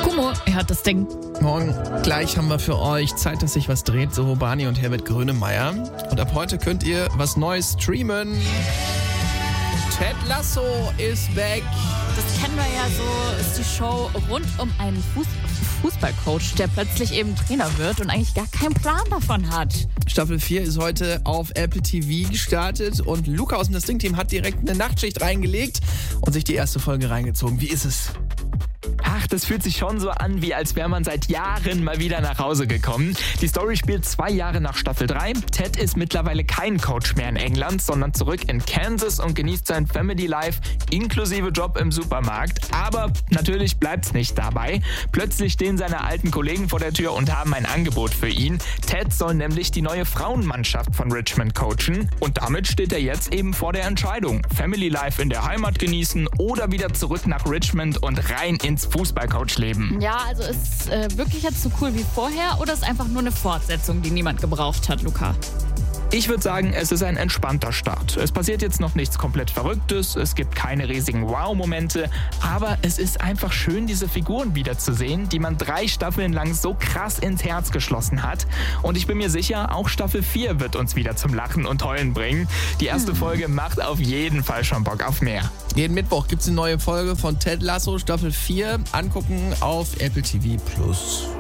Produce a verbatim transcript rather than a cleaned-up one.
Kumo, er hat das Ding. Morgen gleich haben wir für euch Zeit, dass sich was dreht, so Barney und Herbert Grönemeyer. Und ab heute könnt ihr was Neues streamen. Ted Lasso ist back. Das kennen wir ja so, ist die Show rund um einen Fuß- Fußballcoach, der plötzlich eben Trainer wird und eigentlich gar keinen Plan davon hat. Staffel vier ist heute auf Apple T V gestartet und Luca aus dem Das Ding-Team hat direkt eine Nachtschicht reingelegt und sich die erste Folge reingezogen. Wie ist es? Ach, das fühlt sich schon so an, wie als wäre man seit Jahren mal wieder nach Hause gekommen. Die Story spielt zwei Jahre nach Staffel drei. Ted ist mittlerweile kein Coach mehr in England, sondern zurück in Kansas und genießt sein Family Life inklusive Job im Supermarkt. Aber natürlich bleibt's nicht dabei. Plötzlich stehen seine alten Kollegen vor der Tür und haben ein Angebot für ihn. Ted soll nämlich die neue Frauenmannschaft von Richmond coachen. Und damit steht er jetzt eben vor der Entscheidung. Family Life in der Heimat genießen oder wieder zurück nach Richmond und rein ins Fußballcoach-Leben. Ja, also ist äh, wirklich jetzt so cool wie vorher oder ist einfach nur eine Fortsetzung, die niemand gebraucht hat, Luca? Ich würde sagen, es ist ein entspannter Start. Es passiert jetzt noch nichts komplett Verrücktes, es gibt keine riesigen Wow-Momente, aber es ist einfach schön, diese Figuren wiederzusehen, die man drei Staffeln lang so krass ins Herz geschlossen hat. Und ich bin mir sicher, auch Staffel vier wird uns wieder zum Lachen und Heulen bringen. Die erste hm. Folge macht auf jeden Fall schon Bock auf mehr. Jeden Mittwoch gibt es eine neue Folge von Ted Lasso, Staffel vier. Angucken auf Apple T V Plus.